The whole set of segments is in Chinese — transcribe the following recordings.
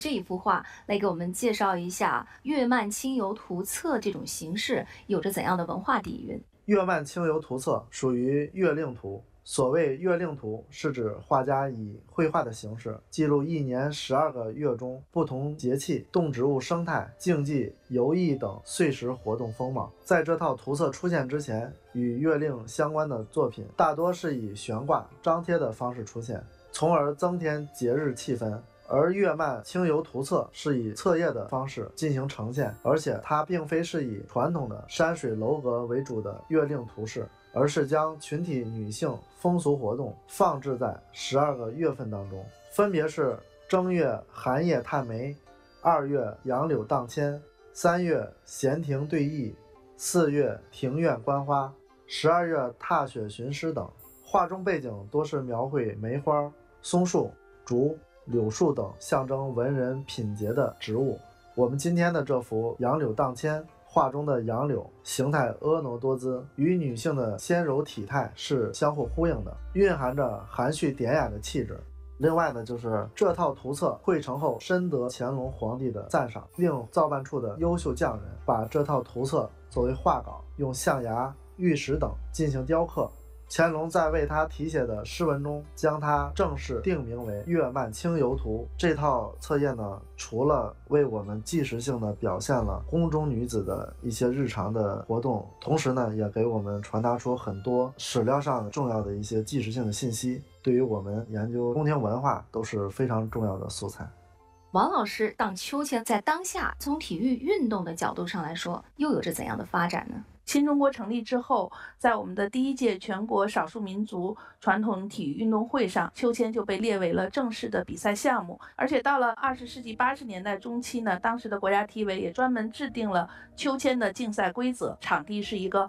这一幅画来给我们介绍一下月漫清游图册这种形式有着怎样的文化底蕴。 月漫清游图册属于月令图。所谓月令图，是指画家以绘画的形式记录一年12个月中不同节气、动植物生态、竞技、游艺等岁时活动风貌。在这套图册出现之前，与月令相关的作品大多是以悬挂、张贴的方式出现，从而增添节日气氛。而月漫清游图册是以册页的方式进行呈现，而且它并非是以传统的山水楼阁为主的月令图式，而是将群体女性风俗活动放置在12个月份当中，分别是正月寒夜探梅、2月杨柳荡千、3月闲庭对弈、4月庭院观花、12月踏雪寻诗等。画中背景多是描绘梅花、松树、竹、柳树等象征文人品节的植物。我们今天的这幅杨柳荡千，画中的杨柳形态婀娜多姿，与女性的纤柔体态是相互呼应的，蕴含着含蓄典雅的气质。另外呢，就是这套图册绘成后深得乾隆皇帝的赞赏，令造办处的优秀匠人把这套图册作为画稿，用象牙、玉石等进行雕刻。乾隆在为他题写的诗文中，将它正式定名为《月漫清游图》。这套册页呢，除了为我们纪实性的表现了宫中女子的一些日常的活动，同时呢，也给我们传达出很多史料上重要的一些纪实性的信息，对于我们研究宫廷文化都是非常重要的素材。 王老师，荡秋千在当下从体育运动的角度上来说，又有着怎样的发展呢？ 新中国成立之后，在我们的第1届全国少数民族传统体育运动会上，秋千就被列为了正式的比赛项目。而且到了20世纪80年代中期呢，当时的国家体委也专门制定了秋千的竞赛规则，场地是一个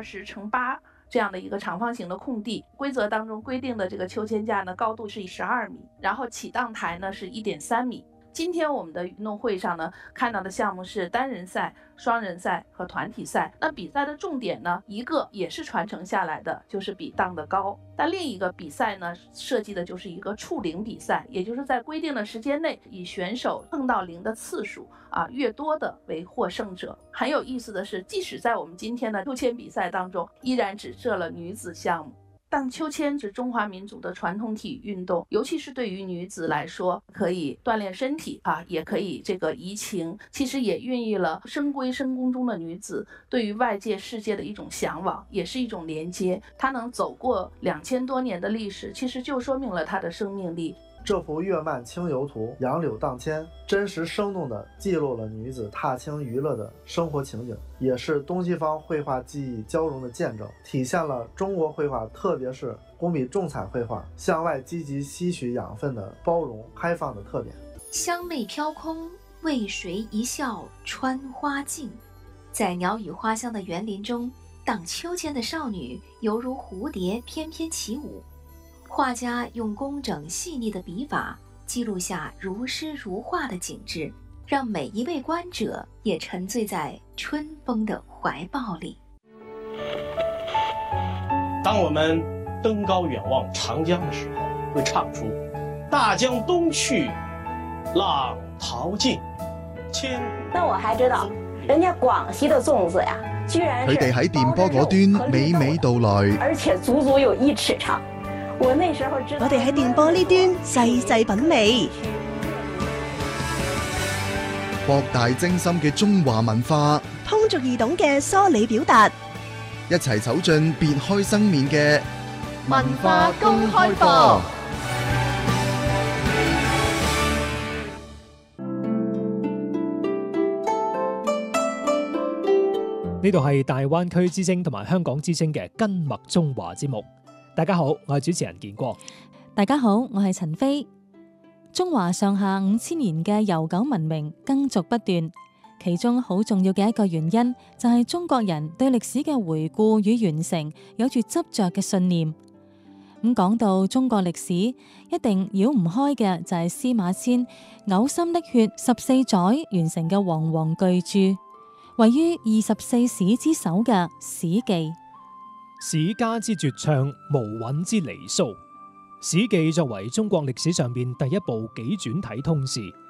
20×8这样的一个长方形的空地。规则当中规定的这个秋千架呢，高度是12米，然后起荡台呢是1.3米。今天我们的运动会上呢，看到的项目是单人赛、双人赛和团体赛。那比赛的重点呢，一个也是传承下来的，就是比荡得高。但另一个比赛呢，设计的就是一个触龄比赛，也就是在规定的时间内，以选手碰到铃的次数越多的为获胜者。很有意思的是，即使在我们今天的秋千比赛当中，依然只设了女子项目。荡秋千是中华民族的传统体育运动，尤其是对于女子来说，可以锻炼身体也可以这个怡情，其实也孕育了深闺深宫中的女子对于外界世界的一种向往，也是一种连接。它能走过2000多年的历史，其实就说明了它的生命力。 这幅月漫清游图杨柳荡千，真实生动地记录了女子踏青娱乐的生活情景，也是东西方绘画技艺交融的见证，体现了中国绘画，特别是工笔重彩绘画向外积极吸取养分的包容开放的特点。 香袂飘空，为谁一笑穿花镜。在鸟语花香的园林中，荡秋千的少女犹如蝴蝶翩翩起舞。画家用工整细腻的笔法记录下如诗如画的景致，让每一位观者也沉醉在春风的怀抱里。 当我们登高远望长江的时候，会唱出大江东去，浪淘尽， 那我还知道人家廣西的粽子呀，居然是佢哋喺電波嗰端娓娓道來， 而且足足有1尺長。我那時候知道， 我哋喺電波呢端細細品味， 博大精深嘅中華文化， 通俗易懂嘅梳理表達， 一齊走進別開生面嘅文化公開課。 呢度係大灣區之聲同埋香港之聲嘅根脈中華節目。大家好，我係主持人建國。 大家好，我係陳飛。中華上下5000年嘅悠久文明耕俗不斷，其中好重要嘅一個原因就係中國人對歷史嘅回顧與完成有住執着嘅信念。咁講到中國歷史，一定繞唔開嘅就係司馬遷嘔心瀝血14載完成嘅煌煌巨著，位於24史之首嘅《史記》。 史家之絕唱，無韻之離騷。《史記》作為中國歷史上邊第一部紀傳體通史，